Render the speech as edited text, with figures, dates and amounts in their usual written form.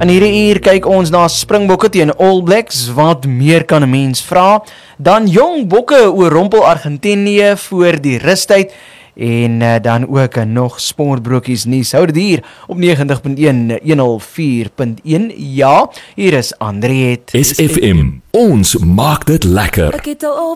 In hierdie uur kyk ons na Springbokke teen All Blacks, wat meer kan 'n mens vra? Dan Jong Bokke oorrompel Argentinië voor die rustyd en dan ook nog sportbrokies nuus. Hou dit hier op 90.1 104.1. Ja, hier is Andriet. SFM, ons maak dit lekker. Ek het al